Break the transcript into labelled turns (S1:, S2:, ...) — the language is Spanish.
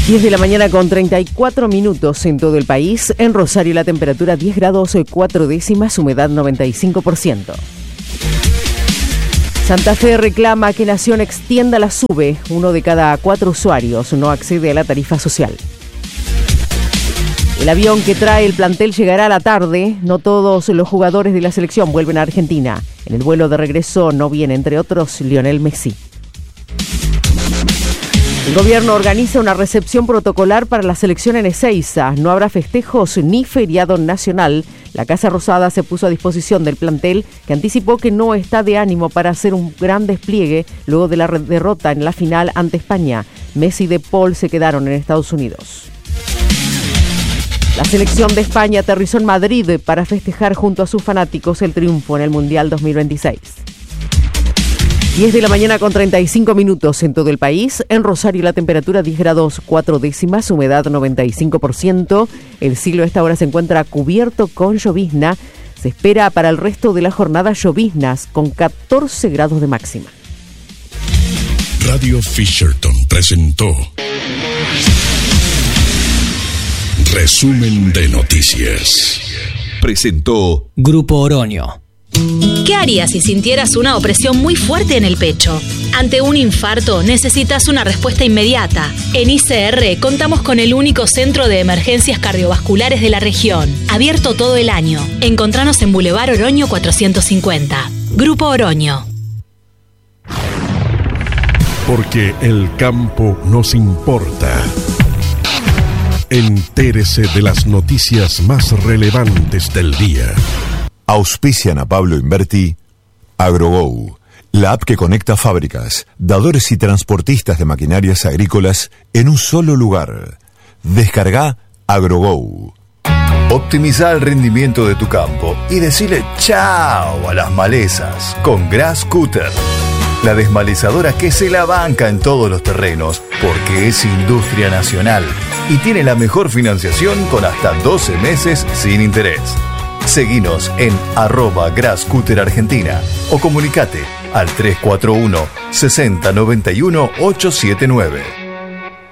S1: 10 de la mañana con 34 minutos en todo el país. En Rosario la temperatura 10 grados 4 décimas, humedad 95%. Santa Fe reclama que Nación extienda la SUBE. 1 de cada 4 usuarios no accede a la tarifa social. El avión que trae el plantel llegará a la tarde. No todos los jugadores de la selección vuelven a Argentina. En el vuelo de regreso no viene, entre otros, Lionel Messi. El gobierno organiza una recepción protocolar para la selección en Ezeiza. No habrá festejos ni feriado nacional. La Casa Rosada se puso a disposición del plantel, que anticipó que no está de ánimo para hacer un gran despliegue luego de la derrota en la final ante España. Messi y De Paul se quedaron en Estados Unidos. La selección de España aterrizó en Madrid para festejar junto a sus fanáticos el triunfo en el Mundial 2026. 10 de la mañana con 35 minutos en todo el país. En Rosario la temperatura 10 grados 4 décimas, humedad 95%. El cielo a esta hora se encuentra cubierto con llovizna. Se espera para el resto de la jornada lloviznas con 14 grados de máxima.
S2: Radio Fisherton presentó Resumen de Noticias. Presentó
S3: Grupo Oroño.
S4: ¿Qué harías si sintieras una opresión muy fuerte en el pecho? Ante un infarto necesitas una respuesta inmediata. En ICR contamos con el único centro de emergencias cardiovasculares de la región, abierto todo el año. Encontranos en Boulevard Oroño 450. Grupo Oroño.
S2: Porque el campo nos importa. Entérese de las noticias más relevantes del día.
S5: Auspician a Pablo Inverti, AgroGo, la app que conecta fábricas, dadores y transportistas de maquinarias agrícolas en un solo lugar. Descarga AgroGo.
S6: Optimiza el rendimiento de tu campo y decile chao a las malezas con Grass Cutter. La desmalezadora que se la banca en todos los terrenos porque es industria nacional y tiene la mejor financiación con hasta 12 meses sin interés. Seguinos en @GrassCutterArgentina o comunicate al 341 60 91 879.